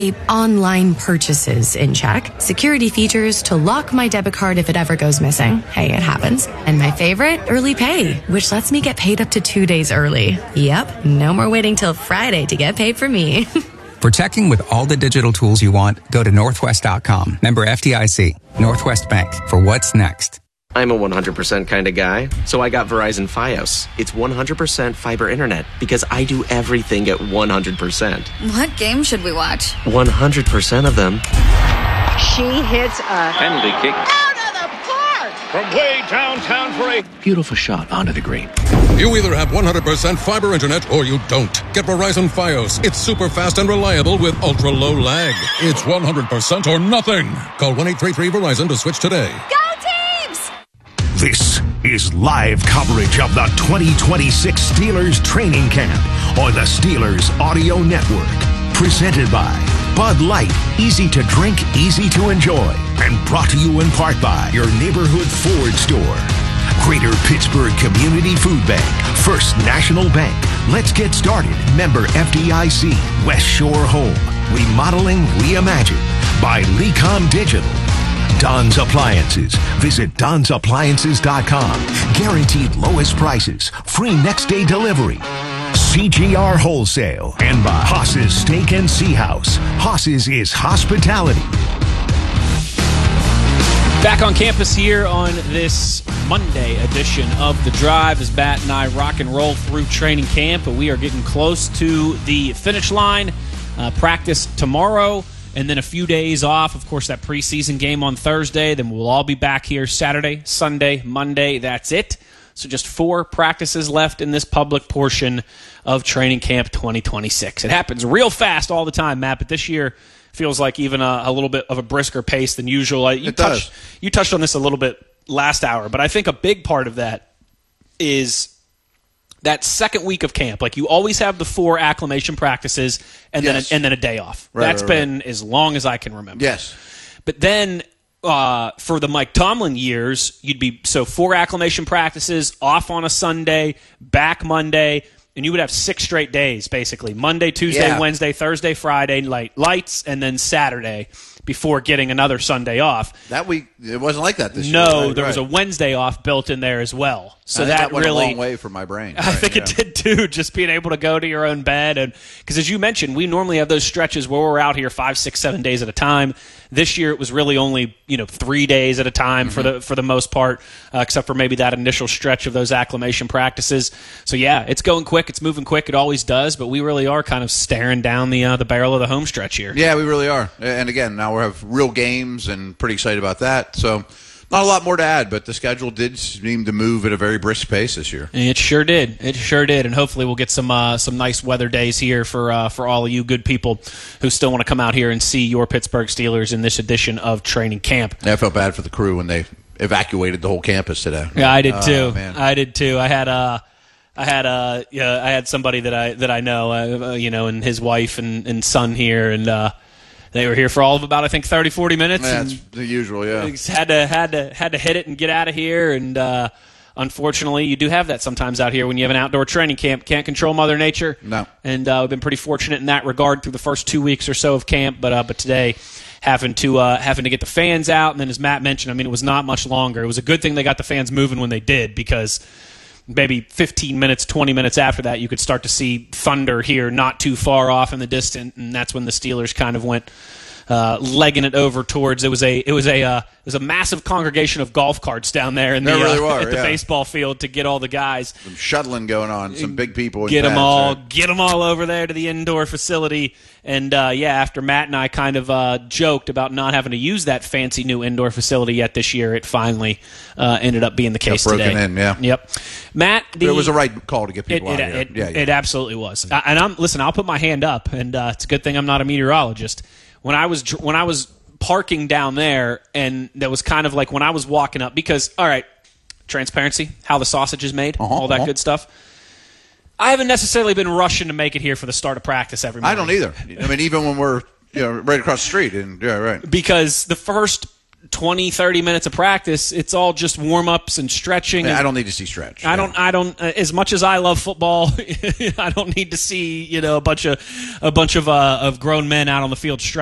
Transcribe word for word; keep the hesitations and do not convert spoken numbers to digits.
Online purchases in check. Security features to lock my debit card if it ever goes missing. Hey, it happens. And my favorite, early pay, which lets me get paid up to two days early. Yep, no more waiting till Friday to get paid for me. For teching with all the digital tools you want, go to northwest dot com. Member F D I C. Northwest Bank. For what's next. I'm a one hundred percent kind of guy, so I got Verizon Fios. It's one hundred percent fiber internet because I do everything at one hundred percent. What game should we watch? one hundred percent of them. She hits a penalty kick out of the park from way downtown for a beautiful shot onto the green. You either have one hundred percent fiber internet or you don't. Get Verizon Fios. It's super fast and reliable with ultra low lag. It's one hundred percent or nothing. Call one eight three three Verizon to switch today. Go teams! This is live coverage of the twenty twenty-six Steelers training camp on the Steelers Audio Network. Presented by Bud Light, easy to drink, easy to enjoy. And brought to you in part by your neighborhood Ford store. Greater Pittsburgh Community Food Bank, First National Bank. Let's get started. Member F D I C, West Shore Home. Remodeling Reimagined by Lecom Digital. Don's Appliances. Visit dons appliances dot com. Guaranteed lowest prices. Free next day delivery. C G R Wholesale. And by Haas's Steak and Sea House. Haas's is hospitality. Back on campus here on this Monday edition of The Drive as Matt and I rock and roll through training camp. But we are getting close to the finish line. Uh, practice tomorrow. And then a few days off, of course, that preseason game on Thursday. Then we'll all be back here Saturday, Sunday, Monday. That's it. So just four practices left in this public portion of training camp twenty twenty-six. It happens real fast all the time, Matt, but this year feels like even a, a little bit of a brisker pace than usual. You it touched, does. You touched on this a little bit last hour, but I think a big part of that is that second week of camp. Like, you always have the four acclimation practices and yes. then a, and then a day off. Right, That's right, been right. as long as I can remember. Yes. But then uh, for the Mike Tomlin years, you'd be so four acclimation practices, off on a Sunday, back Monday, and you would have six straight days, basically. Monday, Tuesday, yeah. Wednesday, Thursday, Friday, light, lights, and then Saturday before getting another Sunday off. That week, it wasn't like that this no, year. No, right, there right. was a Wednesday off built in there as well. So I think that, that went really a long way for my brain. I right, think yeah. it did too, just being able to go to your own bed. And because as you mentioned, we normally have those stretches where we're out here five, six, seven days at a time. This year it was really only, you know, three days at a time mm-hmm. for the for the most part, uh, except for maybe that initial stretch of those acclimation practices. So yeah, it's going quick, it's moving quick, it always does. But we really are kind of staring down the uh, the barrel of the home stretch here. Yeah, we really are. And again, now we have real games, and pretty excited about that. So not a lot more to add, but the schedule did seem to move at a very brisk pace this year. It sure did. It sure did, and hopefully we'll get some uh, some nice weather days here for uh, for all of you good people who still want to come out here and see your Pittsburgh Steelers in this edition of training camp. Yeah, I felt bad for the crew when they evacuated the whole campus today. Yeah, I did too. Oh, man. I did too. I had uh, I had uh, yeah, I had somebody that I that I know, uh, you know, and his wife and, and son here, and uh, they were here for all of about, I think, thirty, forty minutes. Yeah, and that's the usual, yeah. Had to, had to, had to hit it and get out of here. And uh, unfortunately, you do have that sometimes out here when you have an outdoor training camp. Can't control Mother Nature. No. And uh, we've been pretty fortunate in that regard through the first two weeks or so of camp. But uh, but today, having to uh, having to get the fans out. And then as Matt mentioned, I mean, it was not much longer. It was a good thing they got the fans moving when they did, because maybe fifteen minutes, twenty minutes after that, you could start to see thunder here not too far off in the distance. And that's when the Steelers kind of went Uh, legging it over towards it was a it was a uh, it was a massive congregation of golf carts down there in the, there really uh, were, at the yeah. baseball field to get all the guys. Some shuttling going on, some big people. Get them pads, all, right? get them all over there to the indoor facility. And uh, yeah, after Matt and I kind of uh, joked about not having to use that fancy new indoor facility yet this year, it finally uh, ended up being the case Got broken today. in, yeah. Yep, Matt. The, it was a right call to get it, people it, out here. it, yeah, yeah. it absolutely was. I, and I'm listen. I'll put my hand up, and uh, it's a good thing I'm not a meteorologist. When I was when I was parking down there, and that was kind of like when I was walking up, because, all right, transparency, how the sausage is made, uh-huh, all that uh-huh. good stuff. I haven't necessarily been rushing to make it here for the start of practice every morning. I don't either. I mean, even when we're you know right across the street, and yeah, right. Because the first twenty, thirty minutes of practice, it's all just warm-ups and stretching. Yeah, I don't need to see stretch. I don't. I don't. Uh, as much as I love football, I don't need to see you know a bunch of a bunch of uh, of grown men out on the field stretching.